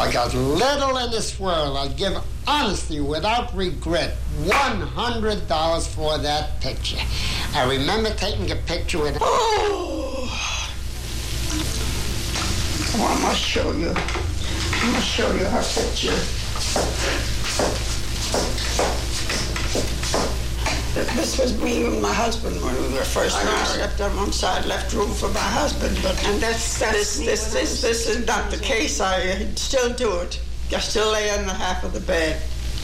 I got little in this world. I'd give honestly, without regret, $100 for that picture. I remember taking a picture with... Oh, I must show you. I must show you her picture. This was me and my husband when we were first married. I left on one side, left room for my husband. And this is not the case. I still do it. I still lay on the half of the bed.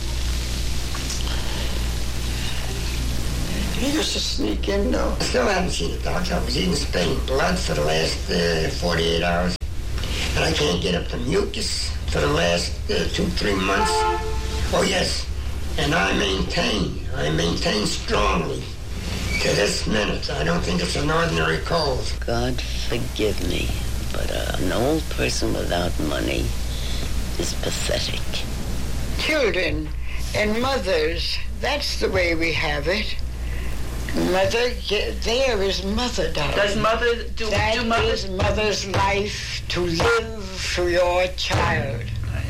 He used to sneak in, though. I still haven't seen the doctor. I was even spitting blood for the last 48 hours. And I can't get up the mucus for the last 2-3 months. Oh, yes. And I maintain strongly to this minute. I don't think it's an ordinary cold. God forgive me, but an old person without money is pathetic. Children and mothers, that's the way we have it. Mother, there is mother, darling. Does mother do That mother? is mother's life, to live for your child.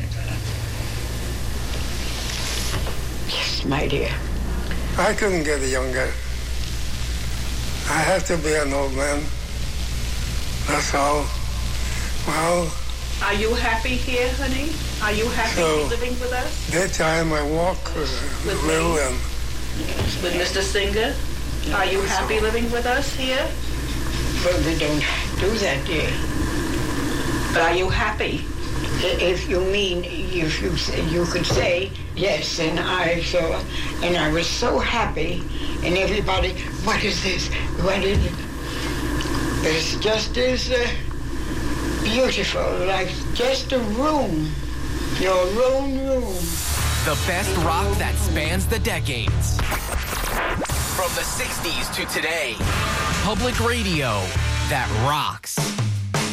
Yes, my dear. I couldn't get younger. I have to be an old man. That's all. Well... Are you happy here, honey? Are you happy living with us? Daytime I walk a little and... With Mr. Singer? Are you happy living with us here? But we don't do that, dear. But are you happy? If you mean, if you could say yes, and I was so happy, and everybody, what is this? What is it? It's just as beautiful, like just a room, your own room. The best rock that spans the decades. From the 60s to today, public radio that rocks.